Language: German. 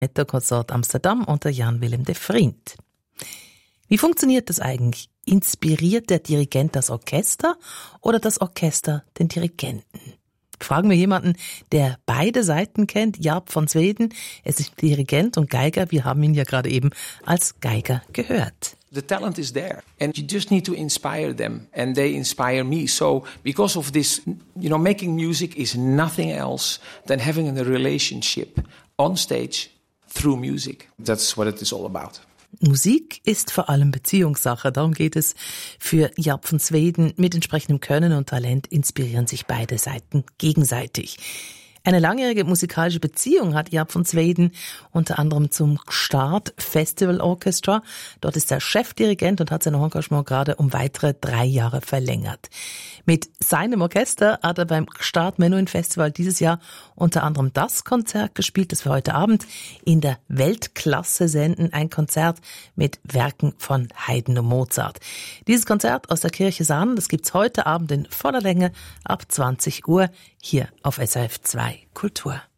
Konsort Amsterdam unter Jan-Willem de Vriend. Wie funktioniert das eigentlich? Inspiriert der Dirigent das Orchester oder das Orchester den Dirigenten? Fragen wir jemanden, der beide Seiten kennt, Jaap van Zweden. Er ist Dirigent und Geiger. Wir haben ihn ja gerade eben als Geiger gehört. The talent is there and you just need to inspire them and they inspire me. So because of this, making music is nothing else than having a relationship on stage through music. That's what it is all about. Musik ist vor allem Beziehungssache. Darum geht es für Jaap van Zweden. Mit entsprechendem Können und Talent inspirieren sich beide Seiten gegenseitig. Eine langjährige musikalische Beziehung hat Jaap van Zweden unter anderem zum Gstaad Festival Orchestra. Dort ist er Chefdirigent und hat sein Engagement gerade um weitere 3 Jahre verlängert. Mit seinem Orchester hat er beim Gstaad Menuhin Festival dieses Jahr unter anderem das Konzert gespielt, das wir heute Abend in der Weltklasse senden. Ein Konzert mit Werken von Haydn und Mozart. Dieses Konzert aus der Kirche Sahn, das gibt's heute Abend in voller Länge ab 20 Uhr hier auf SRF 2 Kultur.